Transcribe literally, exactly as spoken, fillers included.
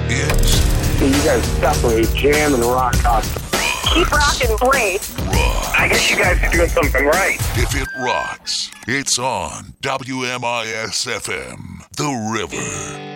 is... You guys definitely jam and rock out. Keep rocking, great. Rock. I guess you guys are doing something right. If it rocks, it's on W M I S F M, The River.